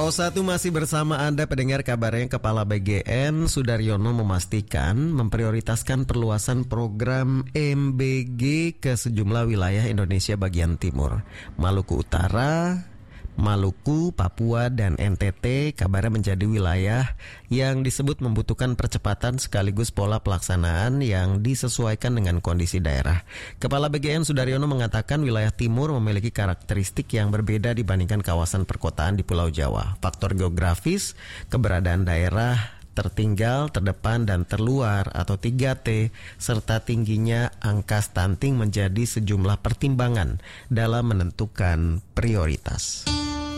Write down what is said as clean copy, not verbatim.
1 masih bersama Anda pendengar. Kabarnya Kepala BGN Sudaryono memastikan memprioritaskan perluasan program MBG ke sejumlah wilayah Indonesia bagian timur. Maluku Utara, Maluku, Papua, dan NTT kabarnya menjadi wilayah yang disebut membutuhkan percepatan sekaligus pola pelaksanaan yang disesuaikan dengan kondisi daerah. Kepala BGN Sudaryono mengatakan wilayah timur memiliki karakteristik yang berbeda dibandingkan kawasan perkotaan di Pulau Jawa. Faktor geografis, keberadaan daerah tertinggal, terdepan, dan terluar atau 3T, serta tingginya angka stunting menjadi sejumlah pertimbangan dalam menentukan prioritas.